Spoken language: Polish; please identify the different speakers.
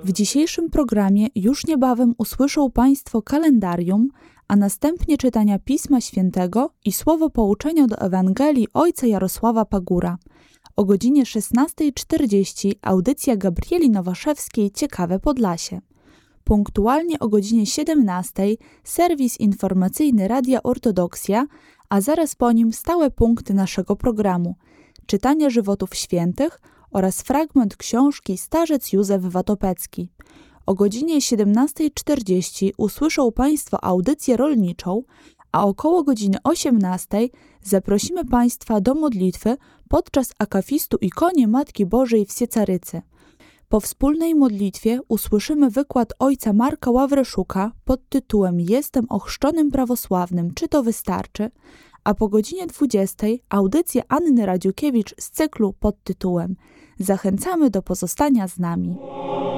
Speaker 1: W dzisiejszym programie już niebawem usłyszą Państwo kalendarium, a następnie czytania Pisma Świętego i słowo pouczenia do Ewangelii ojca Jarosława Pagura. O godzinie 16:40 audycja Gabrieli Nowaszewskiej Ciekawe Podlasie. Punktualnie o godzinie 17:00 serwis informacyjny Radia Ortodoksja, a zaraz po nim stałe punkty naszego programu. Czytanie żywotów świętych oraz fragment książki Starzec Józef Watopecki. O godzinie 17:40 usłyszą Państwo audycję rolniczą, a około godziny 18:00 zaprosimy Państwa do modlitwy podczas akafistu Ikonie Matki Bożej w Siecarycy. Po wspólnej modlitwie usłyszymy wykład ojca Marka Ławreszuka pod tytułem Jestem ochrzczonym prawosławnym, czy to wystarczy? A po godzinie 20:00 audycję Anny Radziukiewicz z cyklu pod tytułem Zachęcamy do pozostania z nami.